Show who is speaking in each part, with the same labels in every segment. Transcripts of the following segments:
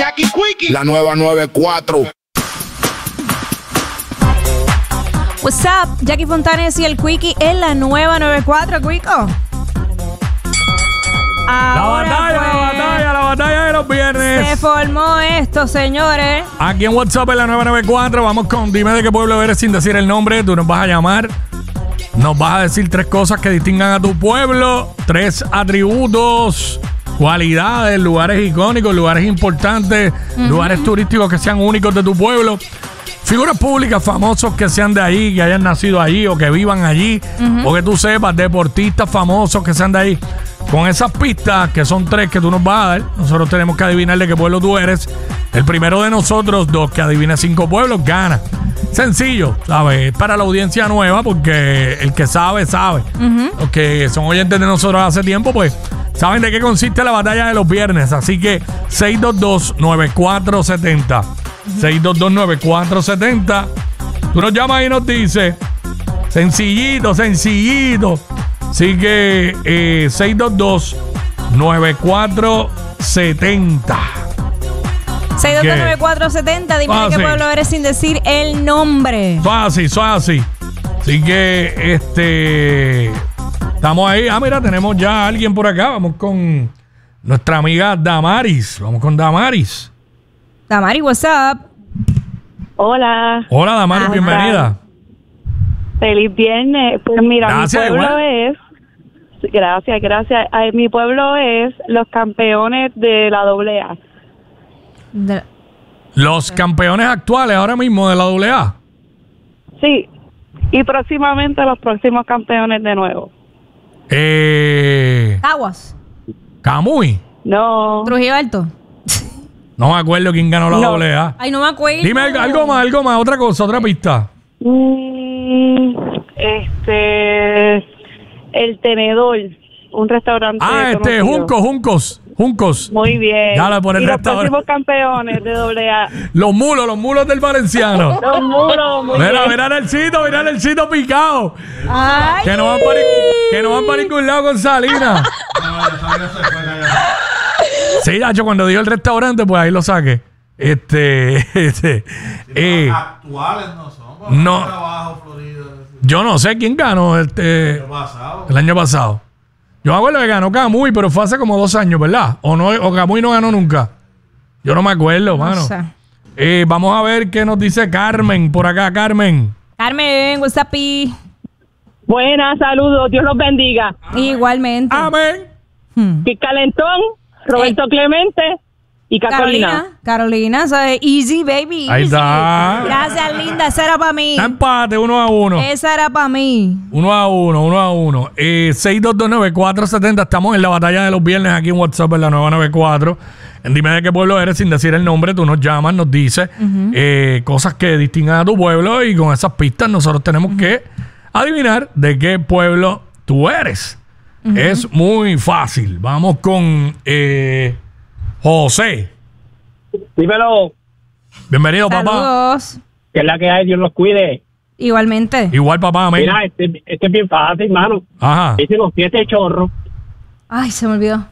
Speaker 1: Jackie Quickie.
Speaker 2: La nueva 94.
Speaker 3: What's up, Jackie Fontanes y el Quickie en la nueva 94, Quico.
Speaker 4: La batalla de los viernes.
Speaker 3: Se formó esto, señores.
Speaker 4: Aquí en WhatsApp en la 994 vamos con dime de qué pueblo eres sin decir el nombre. Tú nos vas a llamar. Nos vas a decir 3 cosas que distingan a tu pueblo, 3 atributos, cualidades, lugares icónicos, lugares importantes, lugares turísticos que sean únicos de tu pueblo. Figuras públicas famosos que sean de ahí, que hayan nacido allí o que vivan allí, o que tú sepas, deportistas famosos que sean de ahí. Con esas pistas, que son 3 que tú nos vas a dar, nosotros tenemos que adivinar de qué pueblo tú eres. El primero de nosotros 2 que adivine 5 pueblos gana. Sencillo, ¿sabes? Para la audiencia nueva, porque el que sabe, sabe. Los que son oyentes de nosotros hace tiempo, pues saben de qué consiste la batalla de los viernes. Así que 622-9470. 622-9470. Tú nos llamas y nos dices. Sencillito. Así que 622-9470.
Speaker 3: 622-9470. Dime de qué pueblo eres sin decir el nombre.
Speaker 4: Fácil. Así que estamos ahí. Mira, tenemos ya a alguien por acá. Vamos con nuestra amiga Damaris. Damaris,
Speaker 3: what's up?
Speaker 5: Hola.
Speaker 4: Hola, Damaris, bienvenida.
Speaker 5: Feliz viernes. Pues mira,
Speaker 4: Gracias,
Speaker 5: mi pueblo
Speaker 4: igual.
Speaker 5: es... Gracias. Mi pueblo es los campeones de la AA.
Speaker 4: Los campeones actuales ahora mismo de la AA.
Speaker 5: Sí. Y próximamente los próximos campeones de nuevo.
Speaker 3: Aguas.
Speaker 4: Camuy.
Speaker 5: No.
Speaker 3: Trujillo Alto.
Speaker 4: No me acuerdo quién ganó la AA.
Speaker 3: Ay, no me acuerdo.
Speaker 4: Dime algo más, otra cosa, otra pista.
Speaker 5: El Tenedor, un restaurante.
Speaker 4: Juncos.
Speaker 5: Muy bien.
Speaker 4: Ya por el
Speaker 5: y los
Speaker 4: restaurante.
Speaker 5: próximos campeones de AA.
Speaker 4: Los mulos del Valenciano.
Speaker 5: Los muros, muy bien.
Speaker 4: Mira el Cito picado.
Speaker 3: Ay.
Speaker 4: Que no van para ningún lado con Salinas. Sí, Nacho, cuando dijo el restaurante, pues ahí lo saqué.
Speaker 6: Actuales no son.
Speaker 4: No.
Speaker 6: Trabajo, Florida.
Speaker 4: Yo no sé quién ganó el año pasado. Yo me acuerdo que ganó Camuy, pero fue hace como 2 años, ¿verdad? O Camuy no ganó nunca. Yo no me acuerdo, mano.
Speaker 3: sé.
Speaker 4: Vamos a ver qué nos dice Carmen por acá, Carmen.
Speaker 3: Carmen, what's up, Pi?
Speaker 5: Buenas, saludos, Dios los bendiga.
Speaker 3: Igualmente.
Speaker 4: Amén.
Speaker 5: Kit Calentón, Roberto Clemente y Carolina.
Speaker 3: Carolina, soy easy, baby.
Speaker 4: Ahí
Speaker 3: easy.
Speaker 4: está.
Speaker 3: Gracias, linda. Esa era para mí.
Speaker 4: Empate, 1-1.
Speaker 3: Esa era para mí.
Speaker 4: 1-1. 6229470. Estamos en la batalla de los viernes aquí en WhatsApp en la 994. Dime de qué pueblo eres sin decir el nombre. Tú nos llamas, nos dices cosas que distingan a tu pueblo y con esas pistas nosotros tenemos que adivinar de qué pueblo tú eres. Es muy fácil. Vamos con José.
Speaker 7: Dímelo.
Speaker 4: Bienvenido, papá.
Speaker 3: Saludos.
Speaker 7: Que es la que hay, Dios los cuide.
Speaker 3: Igualmente.
Speaker 4: Igual, papá, amén.
Speaker 7: Mira, este es bien fácil, mano.
Speaker 4: Ajá.
Speaker 7: Dice los 7 chorros.
Speaker 3: Ay, se me olvidó.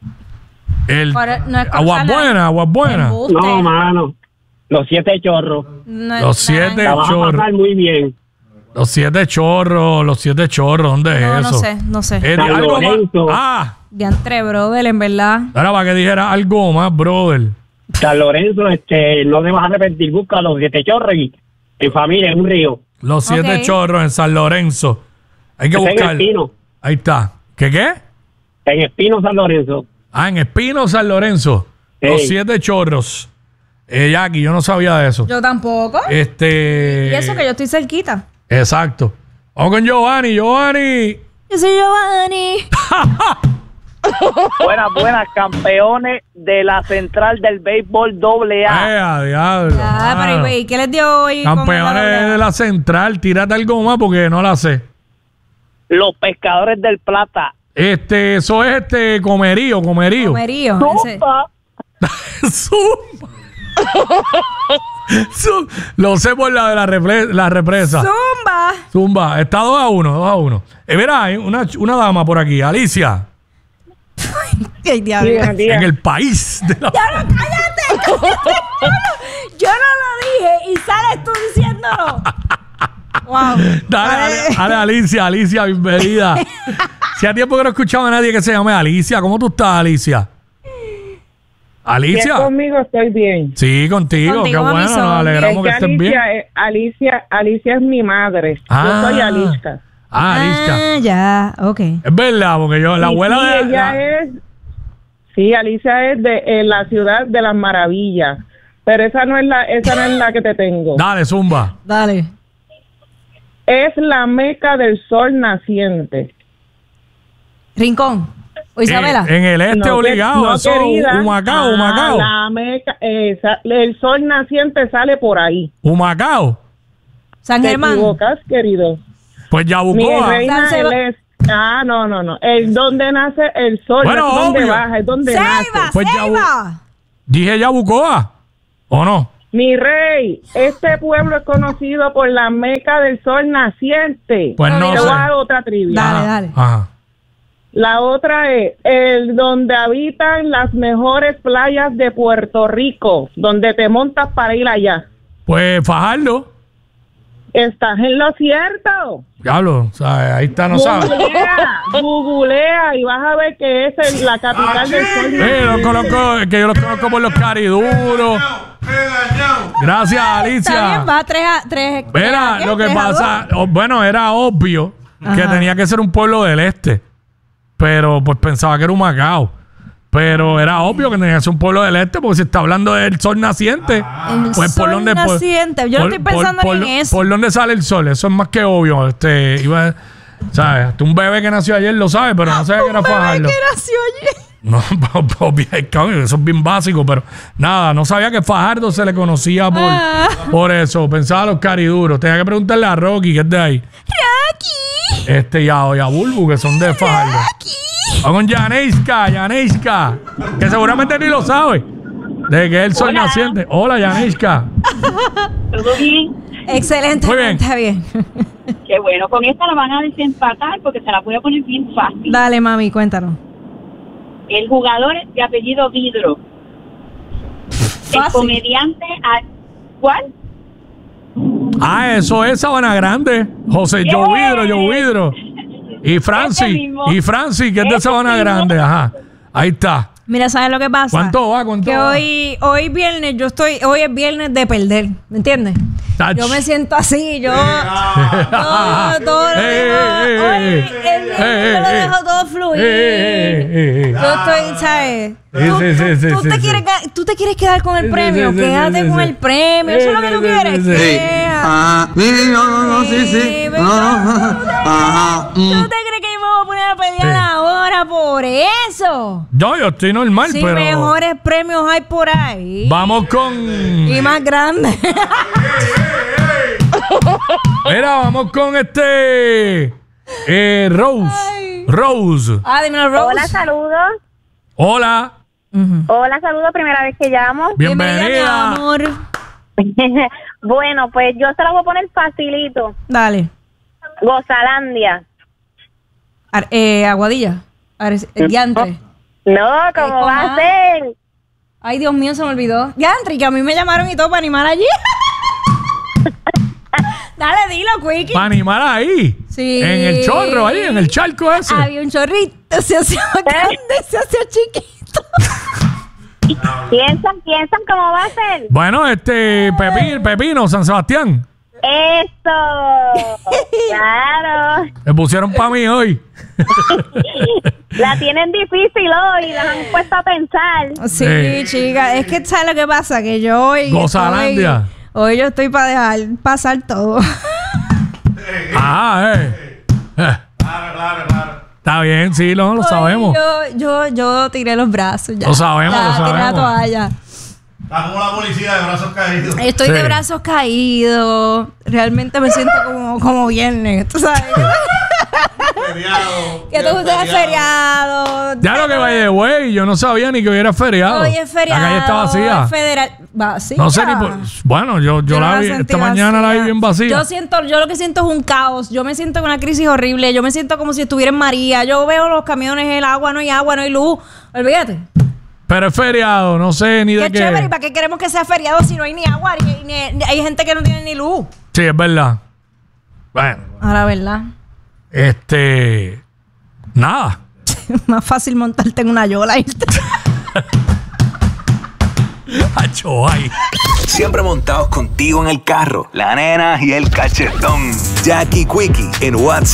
Speaker 3: No es
Speaker 4: Aguas buenas.
Speaker 3: Embuste.
Speaker 7: No, mano. Los 7 chorros.
Speaker 3: No es
Speaker 4: Los 7
Speaker 7: La vas a
Speaker 4: chorros.
Speaker 7: pasar muy bien.
Speaker 4: Los 7 chorros. ¿Dónde es eso?
Speaker 3: No sé.
Speaker 7: San
Speaker 4: Algo
Speaker 7: Lorenzo.
Speaker 4: más.
Speaker 3: Diantre, brother, en verdad.
Speaker 4: Ahora para que dijera algo más, brother.
Speaker 7: San Lorenzo, no te vas a arrepentir. Busca los 7 chorros y en familia, en un río.
Speaker 4: Los 7
Speaker 3: Ok.
Speaker 4: chorros en San Lorenzo. Hay que
Speaker 7: Está en
Speaker 4: buscar.
Speaker 7: Espino.
Speaker 4: Ahí está. ¿Qué?
Speaker 7: En Espino, San Lorenzo.
Speaker 4: En Espino, San Lorenzo.
Speaker 7: Sí.
Speaker 4: Los 7 chorros. Jackie, yo no sabía de eso.
Speaker 3: Yo tampoco. Y eso que yo estoy cerquita.
Speaker 4: Exacto. Vamos con Giovanni.
Speaker 3: Yo soy Giovanni.
Speaker 8: Buenas, campeones de la central del béisbol AA.
Speaker 4: Diablo.
Speaker 3: Pero güey, ¿qué les dio hoy?
Speaker 4: Campeones de la central. Tírate algo más porque no la sé.
Speaker 8: Los pescadores del Plata.
Speaker 4: Eso es comerío.
Speaker 3: Comerío. ese.
Speaker 4: Zumba. Lo sé por la de la represa. Zumba. Está 2-1. Mira, hay una dama por aquí. Alicia.
Speaker 3: Ay, diablo.
Speaker 4: En el país de la...
Speaker 3: ¡Cállate! Yo no lo dije y sales tú diciéndolo. Wow.
Speaker 4: Dale, Alicia, bienvenida. Si a tiempo que no escuchaba a nadie que se llame Alicia. ¿Cómo tú estás, Alicia? ¿Alicia?
Speaker 1: Conmigo estoy bien.
Speaker 4: Sí, contigo. Qué
Speaker 3: mami,
Speaker 4: bueno, nos alegramos que estés bien.
Speaker 1: Alicia es mi madre. Yo soy Alicia.
Speaker 4: Alicia.
Speaker 3: Ya, ok.
Speaker 4: Es verdad, porque yo, la abuela de...
Speaker 1: Alicia es de la ciudad de las maravillas. Pero esa no es la que te tengo.
Speaker 4: Dale, zumba.
Speaker 3: Dale.
Speaker 1: Es la meca del sol naciente.
Speaker 3: Rincón. ¿O Isabela?
Speaker 4: En el este obligado.
Speaker 1: No,
Speaker 4: eso,
Speaker 1: querida.
Speaker 4: Humacao.
Speaker 1: La meca, el sol naciente sale por ahí.
Speaker 4: Humacao.
Speaker 3: San
Speaker 1: Te
Speaker 3: Germán.
Speaker 1: equivocas, querido.
Speaker 4: Pues
Speaker 1: Mi
Speaker 4: Yabucoa.
Speaker 1: reina,
Speaker 3: San Seba-
Speaker 1: el este. No. El donde nace el sol,
Speaker 4: Bueno,
Speaker 1: no es donde
Speaker 4: obvio.
Speaker 1: baja, es donde
Speaker 3: Ceiba,
Speaker 1: nace.
Speaker 4: Pues
Speaker 3: Ceiba.
Speaker 4: Dije Yabucoa. ¿O no?
Speaker 1: Mi rey, este pueblo es conocido por la meca del sol naciente.
Speaker 4: Pues no
Speaker 1: Te
Speaker 4: sé.
Speaker 1: voy a dar otra trivia.
Speaker 3: Dale.
Speaker 4: Ajá.
Speaker 1: La otra es el donde habitan las mejores playas de Puerto Rico, donde te montas para ir allá.
Speaker 4: Pues Fajardo.
Speaker 1: Estás en lo cierto.
Speaker 4: Diablo, ¿sabes? Ahí está, no sabes.
Speaker 1: Googlea y vas a ver que esa es la capital del sol.
Speaker 4: Yo los conozco por los cariduros. Gracias,
Speaker 3: Está bien,
Speaker 4: Alicia.
Speaker 3: va 3-3.
Speaker 4: Mira, lo que pasa, bueno, era obvio que tenía que ser un pueblo del este, pero pues pensaba que era Humacao. Pero era obvio que tenía que ser un pueblo del este, porque si está hablando del sol naciente, pues por donde
Speaker 3: naciente. Yo no estoy pensando en eso.
Speaker 4: por dónde sale el sol, eso es más que obvio. ¿Sabes? Hasta un bebé que nació ayer lo sabe, pero no sabe que era Fajardo.
Speaker 3: ¿Qué nació ayer?
Speaker 4: No, eso es bien básico, pero nada, no sabía que Fajardo se le conocía por eso. Pensaba los cariduros. Tenía que preguntarle a Rocky, que es de ahí.
Speaker 3: Rocky.
Speaker 4: Y a Bulbu, que son de Fajardo.
Speaker 3: Rocky.
Speaker 4: Vamos con Yaneiska, que seguramente ni lo sabe. De que es el sol naciente. Hola, Yaneiska.
Speaker 5: ¿Todo bien?
Speaker 3: Excelente.
Speaker 4: Muy bien.
Speaker 3: Está bien.
Speaker 5: Qué bueno. Con esta la van a desempatar porque se la voy a poner bien fácil.
Speaker 3: Dale, mami, cuéntanos.
Speaker 5: El jugador es de apellido Vidro. El
Speaker 3: Fácil.
Speaker 5: comediante... ¿Cuál?
Speaker 4: Eso es Sabana Grande. José Joe Vidro. Y Francis, que es de Sabana Grande. Ajá. Ahí está.
Speaker 3: Mira, ¿sabes lo que pasa?
Speaker 4: ¿Cuánto va?
Speaker 3: Que hoy viernes, hoy es viernes de perder, ¿me entiendes?
Speaker 4: Tach.
Speaker 3: Yo me siento así, todo lo dejo todo fluir. Yo estoy, ¿sabes? Tú te quieres quedar con el premio, quédate con el premio, eso es lo que tú quieres. ¿Tú te crees que yo me voy a poner a pelear ahora por eso?
Speaker 4: Yo estoy normal,
Speaker 3: Sí,
Speaker 4: pero...
Speaker 3: mejores premios hay por ahí.
Speaker 4: Vamos con...
Speaker 3: Y más grandes.
Speaker 4: Mira, vamos con Rose.
Speaker 3: Ay.
Speaker 4: Rose.
Speaker 3: Dímelo, Rose.
Speaker 2: Hola, saludos.
Speaker 4: Hola.
Speaker 2: Hola, saludos, primera vez que llamo.
Speaker 3: Bienvenida, mi amor.
Speaker 2: Bueno, pues yo se la voy a poner facilito.
Speaker 3: Dale.
Speaker 2: Gozalandia.
Speaker 3: Aguadilla. Diantre.
Speaker 2: No, ¿cómo va a ser?
Speaker 3: Ay, Dios mío, se me olvidó. Diantre, que a mí me llamaron y todo para animar allí. Dale, dilo, Quickie.
Speaker 4: Para animar ahí.
Speaker 3: Sí.
Speaker 4: En el chorro, ahí, en el charco ese.
Speaker 3: Había un chorrito, se hacía grande, se hacía chiquito.
Speaker 2: Piensan cómo va a ser.
Speaker 4: Bueno, Pepino, San Sebastián.
Speaker 2: Eso. Claro.
Speaker 4: Me pusieron para mí hoy.
Speaker 2: La tienen difícil hoy, las han puesto a pensar.
Speaker 3: Sí, chica, es que ¿sabes lo que pasa? Que yo hoy...
Speaker 4: Gozalandia.
Speaker 3: Hoy yo estoy para dejar pasar todo.
Speaker 4: Claro. Está bien, sí, lo sabemos.
Speaker 3: Yo tiré los brazos ya.
Speaker 4: Lo sabemos,
Speaker 3: Ya,
Speaker 4: lo
Speaker 3: tiré la
Speaker 4: sabemos.
Speaker 3: toalla.
Speaker 6: Está como la policía de brazos caídos.
Speaker 3: Estoy
Speaker 4: Sí.
Speaker 3: de brazos caídos. Realmente me siento como viernes, ¿tú sabes?
Speaker 6: Feriado.
Speaker 3: Que tú estés feriado.
Speaker 4: Ya lo que vaya, güey, yo no sabía ni que hoy era feriado.
Speaker 3: Hoy es feriado.
Speaker 4: La calle está vacía.
Speaker 3: Es federal. Vacía.
Speaker 4: No sé ni por... Bueno, yo
Speaker 3: Yo
Speaker 4: la
Speaker 3: no
Speaker 4: vi,
Speaker 3: sentí
Speaker 4: esta mañana la vi bien vacía.
Speaker 3: Yo lo que siento es un caos. Yo me siento en una crisis horrible. Yo me siento como si estuviera en María. Yo veo los camiones, el agua, no hay luz. Olvídate.
Speaker 4: Pero es feriado, no sé ni de
Speaker 3: Qué
Speaker 4: qué.
Speaker 3: chévere, ¿y para qué queremos que sea feriado si no hay ni agua? Ni hay gente que no tiene ni luz.
Speaker 4: Sí, es verdad. Bueno,
Speaker 3: Ahora, ¿verdad?
Speaker 4: nada.
Speaker 3: Más fácil montarte en una yola.
Speaker 4: Acho, ay.
Speaker 9: Siempre montados contigo en el carro. La nena y el cachetón. Jackie Quickie en WhatsApp.